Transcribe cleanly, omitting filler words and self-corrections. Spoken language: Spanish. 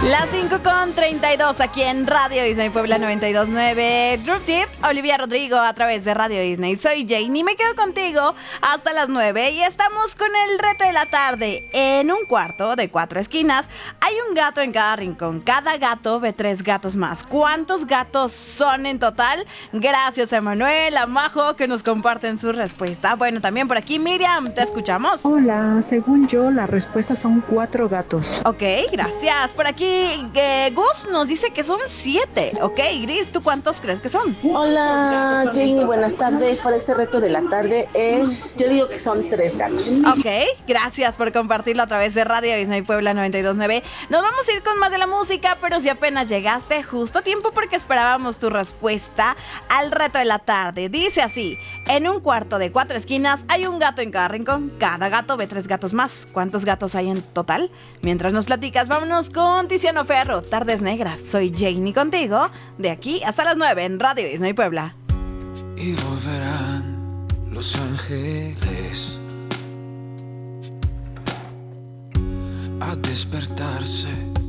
Las 5:32 aquí en Radio Disney Puebla 92.9. Root Tip, Olivia Rodrigo a través de Radio Disney. Soy Jane y me quedo contigo hasta las 9 y estamos con el reto de la tarde. En un cuarto de 4 esquinas hay un gato en cada rincón. Cada gato ve 3 gatos más. ¿Cuántos gatos son en total? Gracias a Emanuel, a Majo que nos comparten su respuesta. Bueno, también por aquí Miriam, te escuchamos. Hola, según yo la respuesta son 4 gatos. Ok, gracias. Por aquí Gus nos dice que son 7. Ok, Gris, ¿tú cuántos crees que son? Hola Jane, buenas tardes. Para este reto de la tarde, yo digo que son 3 gatos. Ok, gracias por compartirlo a través de Radio Disney Puebla 92.9. Nos vamos a ir con más de la música, pero si apenas llegaste, justo a tiempo porque esperábamos tu respuesta al reto de la tarde. Dice así: en un cuarto de 4 esquinas hay un gato en cada rincón. Cada gato ve 3 gatos más. ¿Cuántos gatos hay en total? Mientras nos platicas, vámonos con Tiziano Ferro, Tardes Negras. Soy Janie contigo, de aquí hasta las 9 en Radio Disney Puebla. Y volverán los ángeles a despertarse